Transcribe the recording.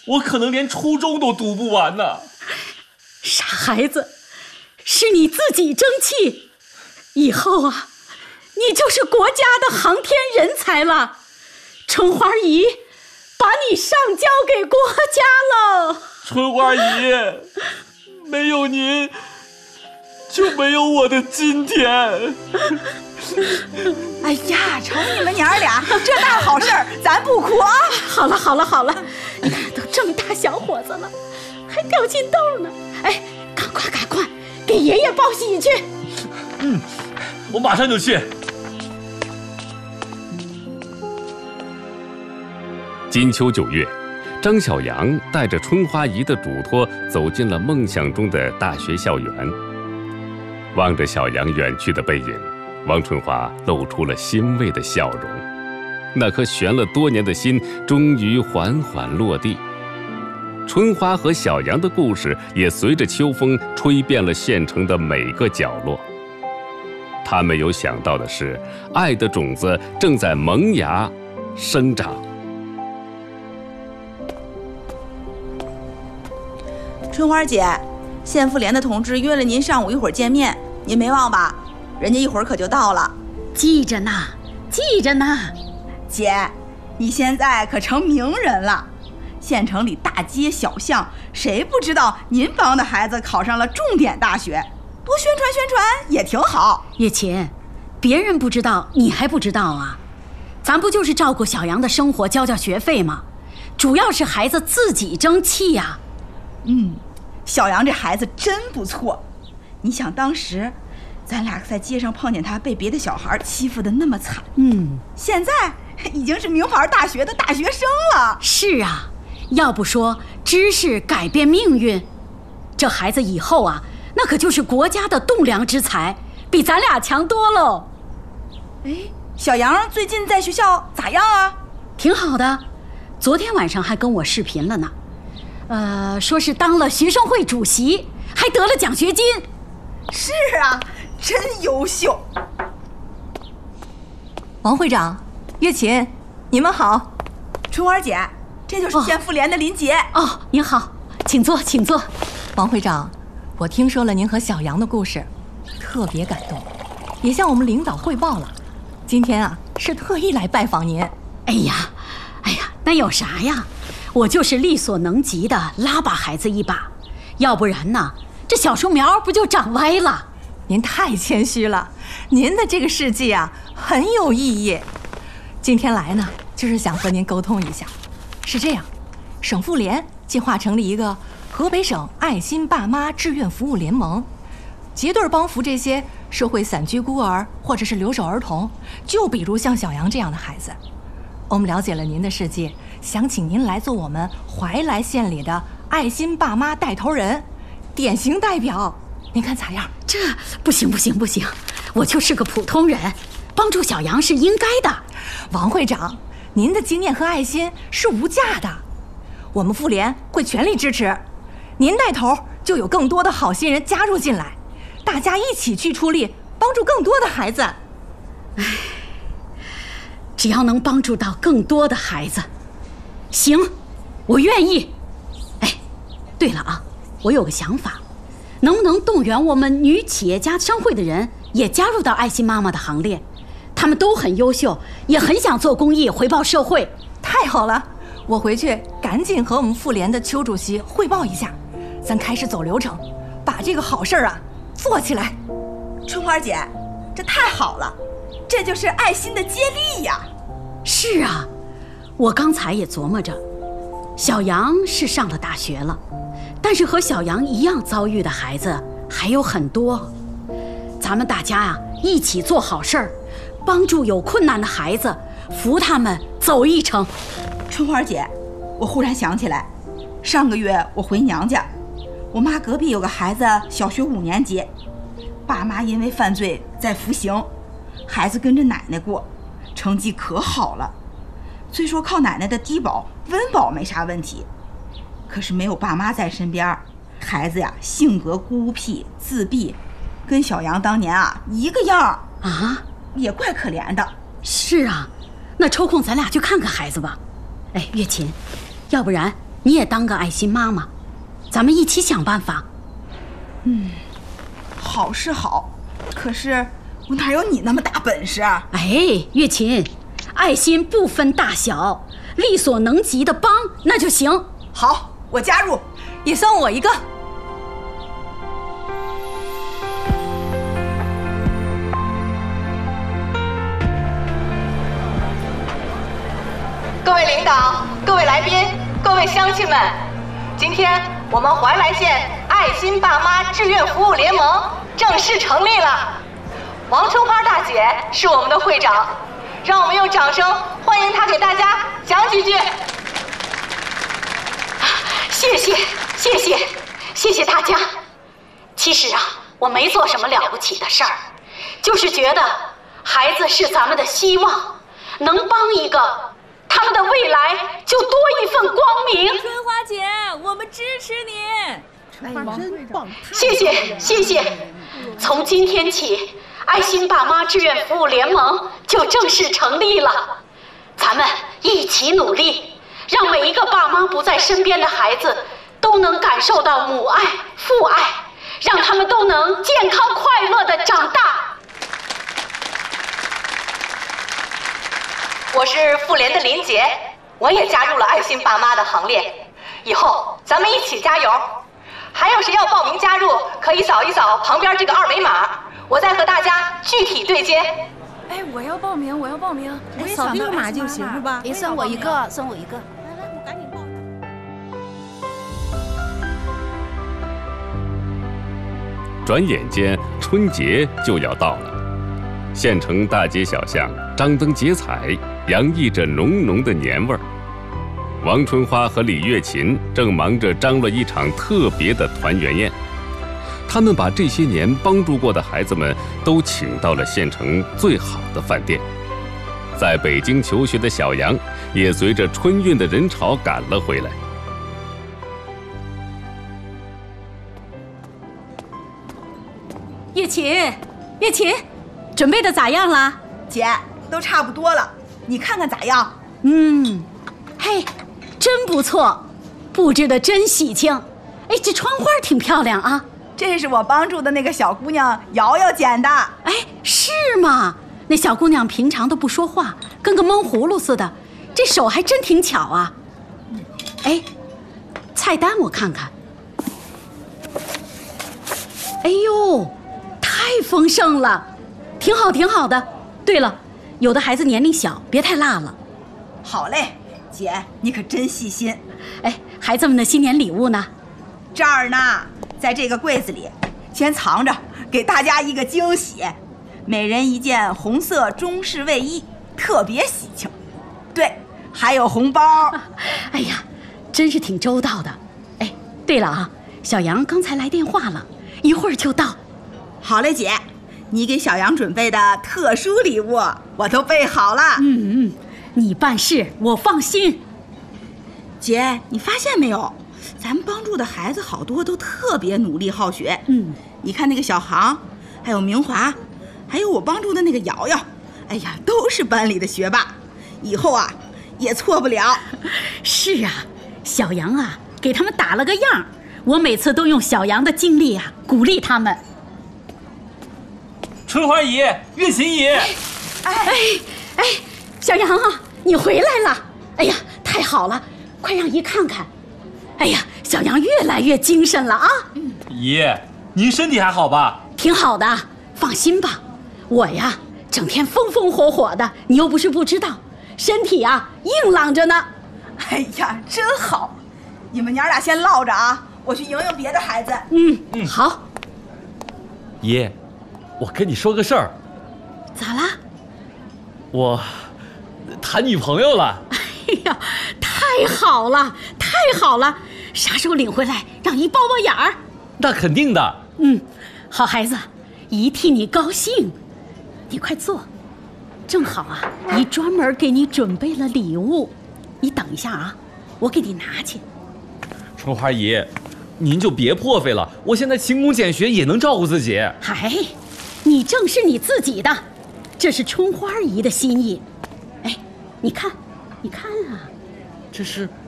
我可能连初中都读不完呢。 傻孩子，是你自己争气，以后啊，你就是国家的航天人才了。春花姨把你上交给国家了。 春花姨，没有您，就没有我的今天。 哎呀，瞅你们娘俩这大好事儿，咱不哭啊！ 好了好了好了，你看都这么大小伙子了，还掉金豆呢。哎，赶快，给爷爷报喜去。 我马上就去。 金秋9月，张小阳带着春花姨的嘱托走进了梦想中的大学校园。望着小阳远去的背影，王春花露出了欣慰的笑容。那颗悬了多年的心终于缓缓落地。春花和小阳的故事也随着秋风吹遍了县城的每个角落。他没有想到的是，爱的种子正在萌芽生长。 春花姐，县妇联的同志约了您上午一会儿见面，您没忘吧？人家一会儿可就到了。 记着呢。 姐，你现在可成名人了，县城里大街小巷，谁不知道您帮的孩子考上了重点大学？多宣传也挺好。 月琴，别人不知道，你还不知道啊？咱不就是照顾小阳的生活，交学费吗？主要是孩子自己争气呀。 小阳这孩子真不错。你想当时咱俩在街上碰见他被别的小孩欺负得那么惨，现在已经是名牌大学的大学生了。 是啊，要不说知识改变命运，这孩子以后啊，那可就是国家的栋梁之才，比咱俩强多喽。 哎，小阳最近在学校咋样啊？ 挺好的，昨天晚上还跟我视频了呢。说是当了学生会主席，还得了奖学金。 是啊，真优秀。 王会长，月琴，你们好。 春花姐，这就是县妇联的林杰。 您好，请坐。 王会长，我听说了您和小阳的故事，特别感动，也向我们领导汇报了。今天啊，是特意来拜访您。 哎呀，那有啥呀？我就是力所能及的拉把孩子一把，要不然呢，这小树苗不就长歪了？ 您太谦虚了，您的这个事迹啊很有意义。今天来呢，就是想和您沟通一下。是这样，省妇联计划成立一个河北省爱心爸妈志愿服务联盟，结对帮扶这些社会散居孤儿或者是留守儿童，就比如像小阳这样的孩子。我们了解了您的事迹，想请您来做我们怀来县里的爱心爸妈带头人，典型代表，您看咋样？ 这不行，我就是个普通人，帮助小阳是应该的。 王会长，您的经验和爱心是无价的，我们妇联会全力支持。您带头，就有更多的好心人加入进来，大家一起去出力，帮助更多的孩子。 只要能帮助到更多的孩子，行，我愿意。对了啊，我有个想法，能不能动员我们女企业家商会的人也加入到爱心妈妈的行列？他们都很优秀，也很想做公益回报社会。 太好了，我回去赶紧和我们妇联的邱主席汇报一下，咱开始走流程，把这个好事啊做起来。 春花姐，这太好了，这就是爱心的接力呀。 是啊，我刚才也琢磨着，小阳是上了大学了，但是和小阳一样遭遇的孩子还有很多。咱们大家啊，一起做好事儿，帮助有困难的孩子，扶他们走一程。 春花姐，我忽然想起来，上个月我回娘家，我妈隔壁有个孩子小学5年级，爸妈因为犯罪在服刑，孩子跟着奶奶过，成绩可好了。虽说靠奶奶的低保温饱没啥问题，可是没有爸妈在身边，孩子呀性格孤僻自闭，跟小阳当年啊一个样啊， 也怪可怜的。 是啊，那抽空咱俩去看看孩子吧。月琴，要不然你也当个爱心妈妈，咱们一起想办法。 好是好，可是我哪有你那么大本事啊？ 哎，月琴，爱心不分大小，力所能及的帮那就行。 好，我加入， 也算我一个。各位领导、各位来宾、各位乡亲们，今天我们怀来县爱心爸妈志愿服务联盟正式成立了。王春花大姐是我们的会长，让我们用掌声欢迎她给大家讲几句。谢谢大家。其实啊，我没做什么了不起的事儿，就是觉得孩子是咱们的希望，能帮一个，他们的未来就多一份光明。 春花姐，我们支持你。 真棒！ 谢谢。从今天起，爱心爸妈志愿服务联盟就正式成立了。咱们一起努力，让每一个爸妈不在身边的孩子都能感受到母爱、父爱，让他们都能健康快乐地长大。 我是妇联的林杰，我也加入了爱心爸妈的行列。以后咱们一起加油！还有谁要报名加入，可以扫一扫旁边这个二维码，我再和大家具体对接。 哎，我要报名。 扫这个码就行是吧？ 哎，算我一个。 来，我赶紧报。 转眼间，春节就要到了，县城大街小巷张灯结彩，洋溢着浓浓的年味儿。王春花和李月琴正忙着张罗一场特别的团圆宴，他们把这些年帮助过的孩子们都请到了县城最好的饭店。在北京求学的小杨也随着春运的人潮赶了回来。 月琴，准备的咋样了？ 姐，都差不多了，你看看咋样？ 嘿，真不错，布置的真喜庆。哎，这窗花挺漂亮啊。 这是我帮助的那个小姑娘瑶瑶剪的。 哎，是吗？那小姑娘平常都不说话，跟个闷葫芦似的，这手还真挺巧啊。哎，菜单我看看。哎呦，太丰盛了，挺好的。对了，有的孩子年龄小，别太辣了。 好嘞，姐，你可真细心。 哎，孩子们的新年礼物呢？ 这儿呢，在这个柜子里，先藏着，给大家一个惊喜。每人一件红色中式卫衣，特别喜庆。对，还有红包。 哎呀，真是挺周到的。哎，对了啊，小杨刚才来电话了，一会儿就到。 好嘞，姐，你给小杨准备的特殊礼物我都备好了。 你办事我放心。 姐，你发现没有，咱们帮助的孩子好多都特别努力好学。你看那个小航，还有明华，还有我帮助的那个瑶瑶，哎呀，都是班里的学霸，以后啊也错不了。 是啊，小杨啊给他们打了个样，我每次都用小杨的经历啊鼓励他们。 春花姨、月琴姨， 哎，小杨啊，你回来了！哎呀，太好了，快让姨看看。哎呀，小杨越来越精神了啊！ 姨，您身体还好吧？ 挺好的，放心吧。我呀，整天风风火火的，你又不是不知道，身体啊硬朗着呢。 哎呀，真好！你们娘俩先唠着啊，我去迎迎别的孩子。 好。 姨，我跟你说个事儿。 咋啦？ 我谈女朋友了。 哎呀，太好了，啥时候领回来，让姨包包眼儿？ 那肯定的。 好孩子，姨替你高兴。你快坐，正好啊，姨专门给你准备了礼物。你等一下啊，我给你拿去。 春花姨，您就别破费了，我现在勤工俭学也能照顾自己。 嗨，你正是你自己的，这是春花姨的心意。哎，你看啊， 这是